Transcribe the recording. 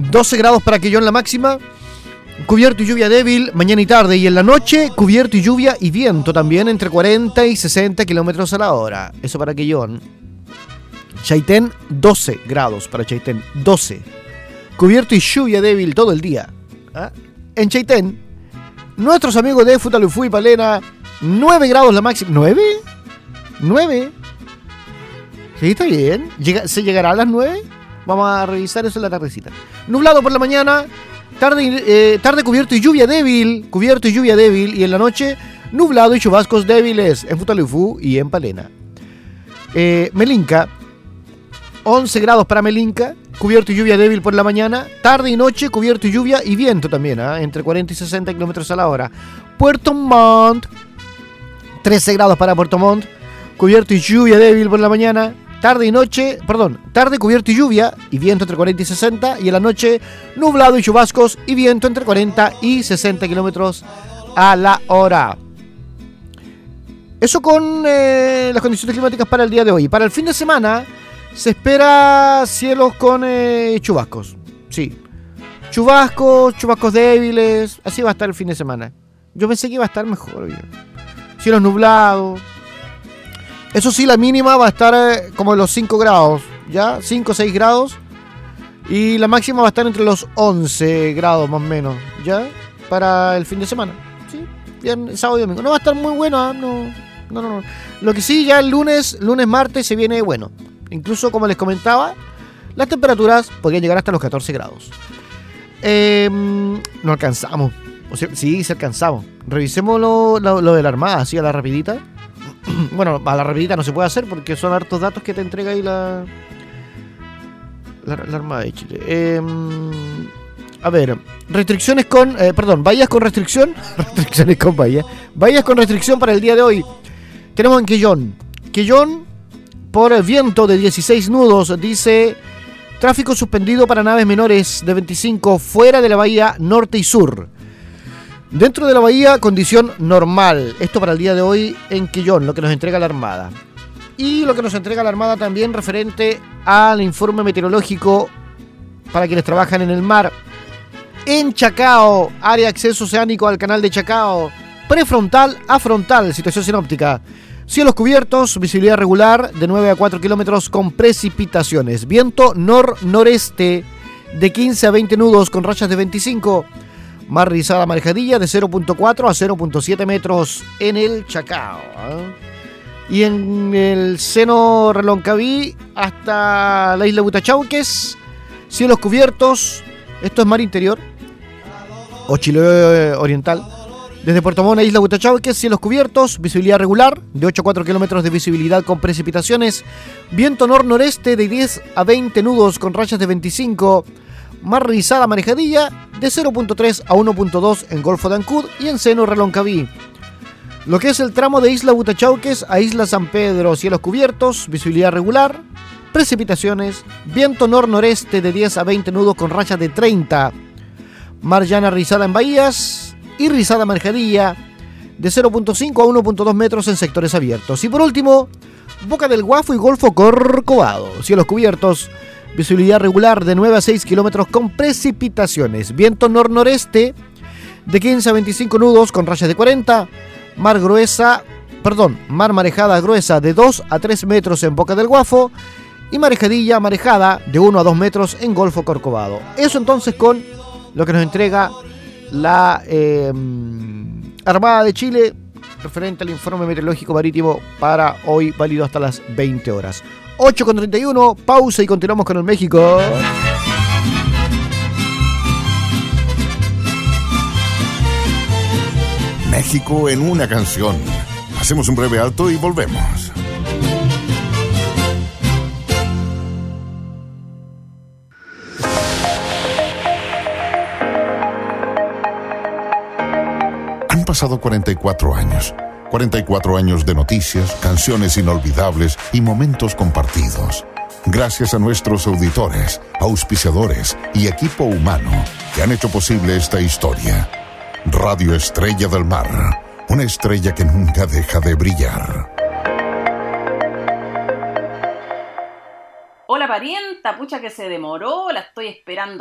12 grados para Quellón la máxima. Cubierto y lluvia débil mañana y tarde. Y en la noche, cubierto y lluvia y viento también entre 40 y 60 kilómetros a la hora. Eso para Quellón. Chaitén, 12 grados para Chaitén. 12. Cubierto y lluvia débil todo el día. ¿Ah? En Chaitén, nuestros amigos de Futalufú y Palena, 9 grados la máxima. ¿9? ¿9? Sí, está bien. ¿Se llegará a las 9? Vamos a revisar eso en la tardecita. Nublado por la mañana. Tarde cubierto y lluvia débil. Cubierto y lluvia débil. Y en la noche, nublado y chubascos débiles en Futalufú y en Palena. Melinca, 11 grados para Melinca. Cubierto y lluvia débil por la mañana. Tarde y noche, cubierto y lluvia y viento también, entre 40 y 60 kilómetros a la hora. Puerto Montt, 13 grados para Puerto Montt. Cubierto y lluvia débil por la mañana. Tarde, cubierto y lluvia y viento entre 40 y 60. Y en la noche, nublado y chubascos y viento entre 40 y 60 kilómetros a la hora. Eso con las condiciones climáticas para el día de hoy. Para el fin de semana, se espera cielos con chubascos. Sí. Chubascos débiles. Así va a estar el fin de semana. Yo pensé que iba a estar mejor. Cielos nublados. Eso sí, la mínima va a estar como en los 5 grados, ¿ya? 5 o 6 grados. Y la máxima va a estar entre los 11 grados más o menos, ¿ya? Para el fin de semana, ¿sí? Bien, sábado y domingo. No va a estar muy bueno, no. Lo que sí, ya el lunes, martes se viene bueno. Incluso, como les comentaba, las temperaturas podrían llegar hasta los 14 grados. No alcanzamos. O sea, sí, se alcanzamos. Revisemos lo de la Armada, así a la rapidita. Bueno, a la rapidita no se puede hacer porque son hartos datos que te entrega ahí la Armada de Chile. A ver, restricciones con... vallas con restricción. Restricciones con vallas. Vallas con restricción para el día de hoy. Tenemos en Quellón. Quellón, por viento de 16 nudos, dice... Tráfico suspendido para naves menores de 25 fuera de la bahía norte y sur. Dentro de la bahía, condición normal. Esto para el día de hoy en Quellón, lo que nos entrega la Armada. Y lo que nos entrega la Armada también referente al informe meteorológico para quienes trabajan en el mar. En Chacao, área de acceso oceánico al canal de Chacao. Prefrontal a frontal, situación sinóptica. Cielos cubiertos, visibilidad regular de 9 a 4 kilómetros con precipitaciones. Viento nor-noreste de 15 a 20 nudos con rachas de 25. Mar rizada marejadilla de 0.4 a 0.7 metros en el Chacao. Y en el seno Reloncaví hasta la isla Butachauques, cielos cubiertos. Esto es mar interior o Chile oriental. Desde Puerto Montt a isla Butachauques, cielos cubiertos, visibilidad regular de 8 a 4 kilómetros de visibilidad con precipitaciones. Viento nor-noreste de 10 a 20 nudos con rachas de 25. Mar rizada marejadilla de 0.3 a 1.2 en Golfo de Ancud y en seno Reloncaví. Lo que es el tramo de isla Butachauques a isla San Pedro, cielos cubiertos, visibilidad regular, precipitaciones, viento nor-noreste de 10 a 20 nudos con rachas de 30. Mar llana rizada en bahías y rizada marejadilla de 0.5 a 1.2 metros en sectores abiertos. Y por último, Boca del Guafo y Golfo Corcovado, cielos cubiertos, visibilidad regular de 9 a 6 kilómetros con precipitaciones. Viento nor-noreste de 15 a 25 nudos con rayas de 40. Mar marejada gruesa de 2 a 3 metros en Boca del Guafo. Y marejada de 1 a 2 metros en Golfo Corcovado. Eso entonces con lo que nos entrega la Armada de Chile referente al informe meteorológico marítimo para hoy, válido hasta las 20 horas. 8:31, pausa y continuamos con el México. México en una canción. Hacemos un breve alto y volvemos. Han pasado 44 años. 44 años de noticias, canciones inolvidables y momentos compartidos. Gracias a nuestros auditores, auspiciadores y equipo humano que han hecho posible esta historia. Radio Estrella del Mar, una estrella que nunca deja de brillar. Hola parienta, pucha que se demoró, la estoy esperando